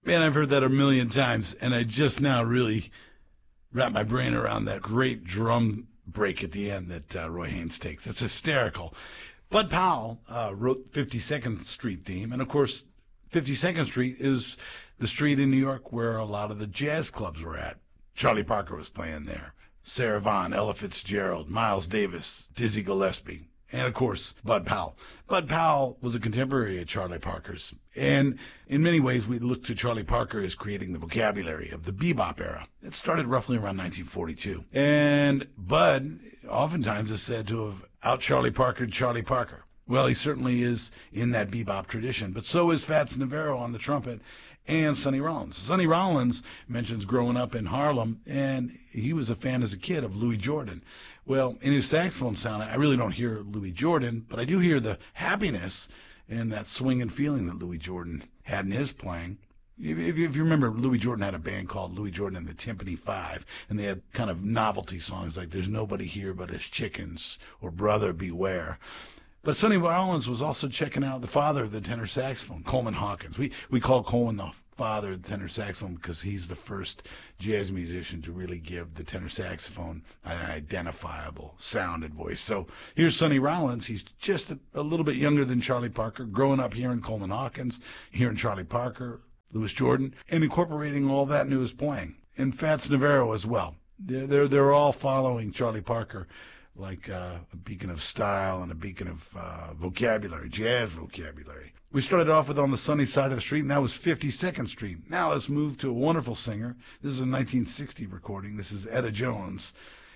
Man, I've heard that a million times, and I just now really wrap my brain around that great drum break at the end that Roy Haynes takes. That's hysterical. Bud Powell wrote 52nd Street theme, and of course, 52nd Street is the street in New York where a lot of the jazz clubs were at. Charlie Parker was playing there. Sarah Vaughan, Ella Fitzgerald, Miles Davis, Dizzy Gillespie, and of course, Bud Powell. Bud Powell was a contemporary of Charlie Parker's, and in many ways we look to Charlie Parker as creating the vocabulary of the bebop era. It started roughly around 1942, and Bud oftentimes is said to have out-Charlie Parkered Charlie Parker. Well, he certainly is in that bebop tradition, but so is Fats Navarro on the trumpet and Sonny Rollins. Sonny Rollins mentions growing up in Harlem, and he was a fan as a kid of Louis Jordan. Well, in his saxophone sound, I really don't hear Louis Jordan, but I do hear the happiness and that swinging feeling that Louis Jordan had in his playing. If you remember, Louis Jordan had a band called Louis Jordan and the Timpani Five, and they had kind of novelty songs like There's Nobody Here But Us Chickens or Brother Beware. But Sonny Rollins was also checking out the father of the tenor saxophone, Coleman Hawkins. We call Coleman the father of the tenor saxophone because he's the first jazz musician to really give the tenor saxophone an identifiable sound and voice. So here's Sonny Rollins. He's just a little bit younger than Charlie Parker, growing up hearing Coleman Hawkins, hearing Charlie Parker, Louis Jordan, and incorporating all that into his playing. And Fats Navarro as well. They're all following Charlie Parker like a beacon of style and a beacon of vocabulary, jazz vocabulary. We started off with On the Sunny Side of the Street, and that was 52nd Street. Now let's move to a wonderful singer. This is a 1960 recording. This is Etta Jones,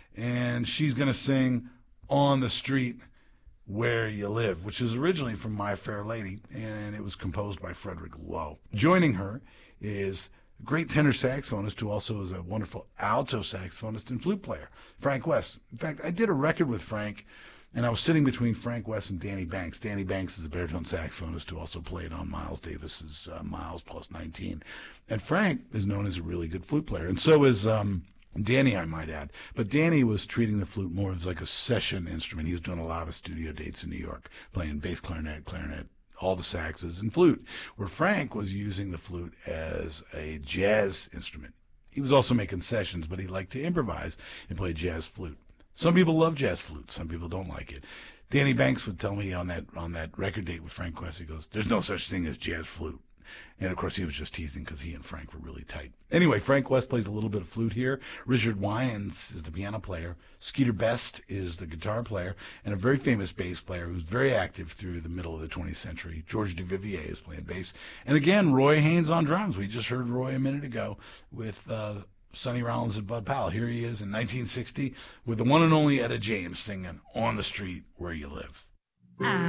and she's going to sing On the Street Where You Live, which is originally from My Fair Lady, and it was composed by Frederick Lowe. Joining her is a great tenor saxophonist who also is a wonderful alto saxophonist and flute player, Frank West. In fact, I did a record with Frank, and I was sitting between Frank West and Danny Banks. Danny Banks is a baritone saxophonist who also played on Miles Davis's Miles Plus 19. And Frank is known as a really good flute player, and so is Danny, I might add. But Danny was treating the flute more as like a session instrument. He was doing a lot of studio dates in New York, playing bass clarinet, all the saxes, and flute, where Frank was using the flute as a jazz instrument. He was also making sessions, but he liked to improvise and play jazz flute. Some people love jazz flute. Some people don't like it. Danny Banks would tell me on that record date with Frank West, he goes, "There's no such thing as jazz flute." And, of course, he was just teasing because he and Frank were really tight. Anyway, Frank West plays a little bit of flute here. Richard Wyans is the piano player. Skeeter Best is the guitar player. And a very famous bass player who's very active through the middle of the 20th century. George Duvivier is playing bass. And, again, Roy Haynes on drums. We just heard Roy a minute ago with Sonny Rollins and Bud Powell. Here he is in 1960 with the one and only Etta James singing On the Street Where You Live.